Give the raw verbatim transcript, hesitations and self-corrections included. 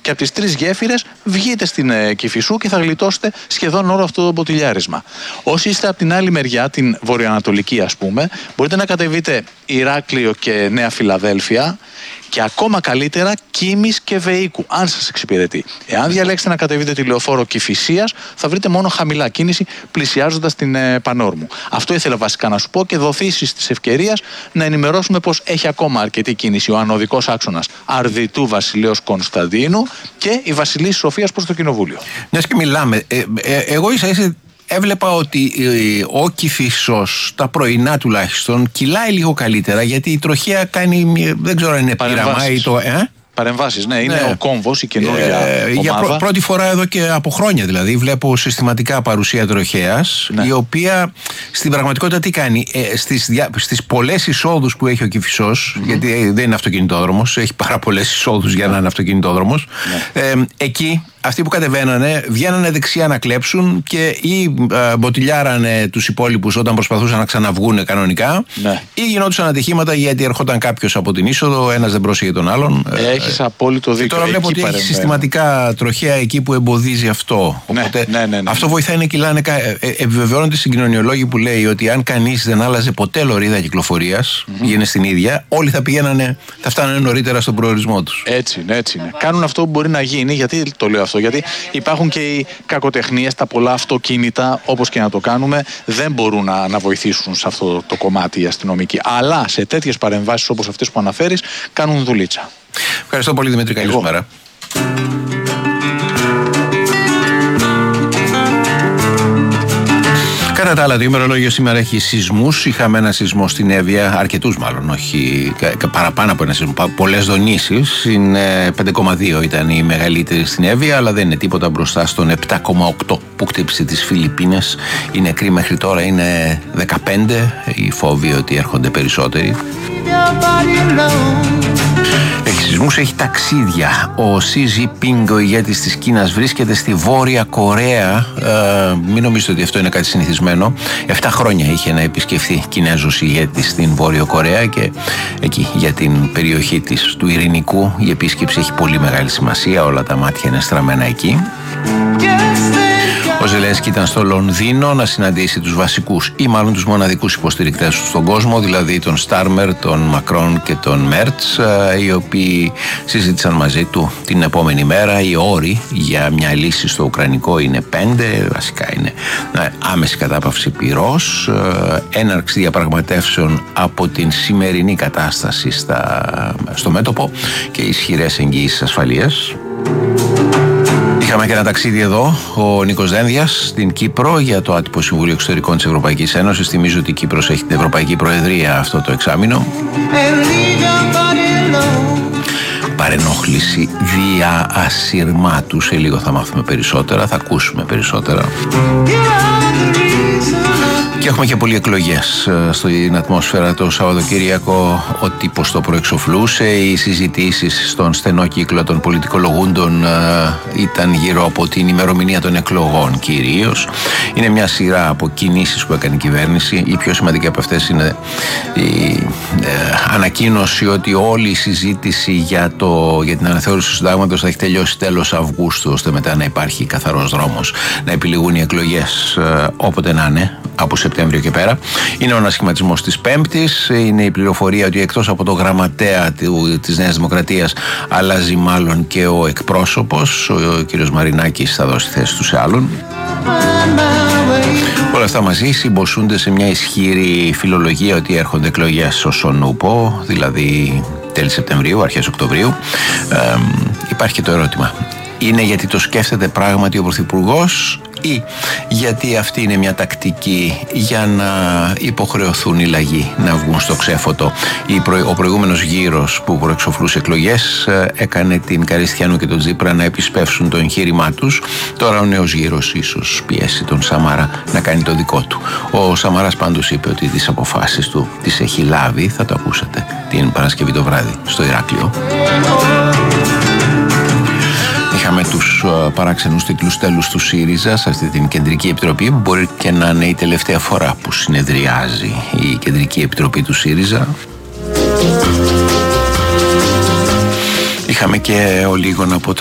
Και από τις τρεις γέφυρες βγείτε στην ε, Κηφισού και θα γλιτώσετε σχεδόν όλο αυτό το μποτιλιάρισμα. Όσοι είστε από την άλλη μεριά, την βορειοανατολική ας πούμε, μπορείτε να κατεβείτε Ηράκλειο και Νέα Φιλαδέλφια. Και ακόμα καλύτερα Κίμης και Βεΐκου, αν σας εξυπηρετεί. Εάν διαλέξετε να κατεβείτε τη λεωφόρο Κηφισίας, θα βρείτε μόνο χαμηλά κίνηση πλησιάζοντας την ε, Πανόρμου. Αυτό ήθελα βασικά να σου πω και δοθήσεις της ευκαιρίας να ενημερώσουμε πως έχει ακόμα αρκετή κίνηση ο ανωδικός άξονας Αρδιτού Βασιλέως Κωνσταντίνου και η Βασιλής Σοφίας προς το Κοινοβούλιο. Μιας και μιλάμε, ε, ε, εγώ ίσα ίσα έβλεπα ότι ε, ο Κηφισός τα πρωινά τουλάχιστον κυλάει λίγο καλύτερα, γιατί η τροχέα κάνει, δεν ξέρω αν είναι πείραμα ή το... Ε? Παρεμβάσεις, ναι, είναι ναι. Ο κόμβος, η καινούργια ε, ομάδα. Για πρω, πρώτη φορά εδώ και από χρόνια δηλαδή βλέπω συστηματικά παρουσία τροχέας, ναι. Η οποία στην πραγματικότητα τι κάνει, ε, στις, δια, στις πολλές εισόδους που έχει ο Κηφισός, mm-hmm. γιατί δεν είναι αυτοκινητόδρομος, έχει πάρα πολλές εισόδους για να είναι αυτοκινητόδρομος, ναι. ε, εκεί αυτοί που κατεβαίνανε βγαίνανε δεξιά να κλέψουν και ή ε, μποτιλιάρανε τους υπόλοιπους όταν προσπαθούσαν να ξαναβγούνε κανονικά, ναι. Ή γινόντουσαν ατυχήματα γιατί ερχόταν κάποιος από την είσοδο, ένας δεν πρόσεχε τον άλλον. Έχεις απόλυτο δίκιο. Και τώρα βλέπω ότι έχει συστηματικά τροχέα εκεί που εμποδίζει αυτό. Ναι, Οπότε ναι, ναι, ναι. αυτό βοηθάει να κυλάνε. Ε, ε, επιβεβαιώνονται συγκοινωνιολόγοι που λέει ότι αν κανείς δεν άλλαζε ποτέ λωρίδα κυκλοφορίας, mm-hmm. Πήγαινε στην ίδια, όλοι θα πηγαίνανε, θα φτάνανε νωρίτερα στον προορισμό τους. Έτσι είναι, έτσι είναι. Κάνουν αυτό που μπορεί να γίνει, γιατί το λέω αυτό, γιατί υπάρχουν και οι κακοτεχνίες, τα πολλά αυτοκίνητα, όπως και να το κάνουμε, δεν μπορούν να, να βοηθήσουν σε αυτό το κομμάτι οι αστυνομικοί. Αλλά σε τέτοιες παρεμβάσεις όπως αυτές που αναφέρεις, κάνουν δουλίτσα. Ευχαριστώ πολύ, Δημήτρη. Καλή σου μέρα. Κατά τα άλλα, το ημερολόγιο σήμερα έχει σεισμούς. Είχαμε ένα σεισμό στην Εύβοια, αρκετούς μάλλον, όχι παραπάνω από ένα σεισμό. Πολλές δονήσεις. Είναι πέντε κόμμα δύο ήταν η μεγαλύτερη στην Εύβοια, αλλά δεν είναι τίποτα μπροστά στον επτά κόμμα οκτώ που χτύπησε τις Φιλιππίνες. Οι νεκροί μέχρι τώρα είναι δεκαπέντε. Οι φόβοι ότι έρχονται περισσότεροι. Έχει σεισμούς, έχει ταξίδια. Ο Σι Τζινπίνγκ, ο ηγέτης της Κίνας, βρίσκεται στη Βόρεια Κορέα. Ε, μην νομίζετε ότι αυτό είναι κάτι συνηθισμένο. Εφτά χρόνια είχε να επισκεφθεί Κινέζος ηγέτης στην Βόρεια Κορέα και εκεί για την περιοχή της του Ειρηνικού η επίσκεψη έχει πολύ μεγάλη σημασία. Όλα τα μάτια είναι στραμμένα εκεί. Ο Ζελένσκι ήταν στο Λονδίνο να συναντήσει τους βασικούς ή μάλλον τους μοναδικούς υποστηρικτές του στον κόσμο, δηλαδή τον Στάρμερ, τον Μακρόν και τον Μέρτς, οι οποίοι συζήτησαν μαζί του την επόμενη μέρα. Οι όροι για μια λύση στο Ουκρανικό είναι πέντε, βασικά είναι άμεση κατάπαυση πυρός, έναρξη διαπραγματεύσεων από την σημερινή κατάσταση στα, στο μέτωπο και ισχυρές εγγυήσεις ασφαλείας. Είχαμε και ένα ταξίδι εδώ, ο Νίκος Δένδιας στην Κύπρο για το άτυπο Συμβούλιο Εξωτερικών της Ευρωπαϊκής Ένωσης. Θυμίζω ότι η Κύπρος έχει την Ευρωπαϊκή Προεδρία αυτό το εξάμηνο. Παρενόχληση δια ασυρμάτου. Σε λίγο θα μάθουμε περισσότερα, θα ακούσουμε περισσότερα. Και έχουμε και πολλοί εκλογές στην ατμόσφαιρα το Σαββατοκύριακο. Ο τύπος το προεξοφλούσε. Οι συζητήσεις στον στενό κύκλο των πολιτικολογούντων ήταν γύρω από την ημερομηνία των εκλογών κυρίως. Είναι μια σειρά από κινήσεις που έκανε η κυβέρνηση. Η πιο σημαντική από αυτές είναι η ε, ανακοίνωση ότι όλη η συζήτηση για, το, για την αναθεώρηση του συντάγματος θα έχει τελειώσει τέλος Αυγούστου, ώστε μετά να υπάρχει καθαρός δρόμος, να επιλεγούν οι εκλογές ε, όποτε να είναι, από Σεπτέμβριο και πέρα. Είναι ο ανασχηματισμός της Πέμπτης. Είναι η πληροφορία ότι εκτός από το γραμματέα της Νέας Δημοκρατίας αλλάζει μάλλον και ο εκπρόσωπος. Ο, ο κύριος Μαρινάκης θα δώσει θέση του σε άλλον. Όλα αυτά μαζί συμποσούνται σε μια ισχυρή φιλολογία ότι έρχονται εκλογές ως ο νουπο, δηλαδή τέλη Σεπτεμβρίου, αρχές Οκτωβρίου. Ε, υπάρχει και το ερώτημα. Είναι γιατί το σκέφτεται πράγματι ο Πρωθυπουργός ή γιατί αυτή είναι μια τακτική για να υποχρεωθούν οι λαγοί να βγουν στο ξέφωτο. Ο προηγούμενος γύρος που προεξοφλούσε εκλογές έκανε την Καριστιανού και τον Τζίπρα να επισπεύσουν το εγχείρημά τους. Τώρα ο νέος γύρος ίσως πιέσει τον Σαμάρα να κάνει το δικό του. Ο Σαμαράς πάντως είπε ότι τις αποφάσεις του τις έχει λάβει, θα το ακούσατε την Παρασκευή το βράδυ στο Ηράκλειο. Είχαμε τους παράξενους τίτλους τέλους του ΣΥΡΙΖΑ σε αυτή την Κεντρική Επιτροπή, που μπορεί και να είναι η τελευταία φορά που συνεδριάζει η Κεντρική Επιτροπή του ΣΥΡΙΖΑ. Είχαμε και ο λίγον από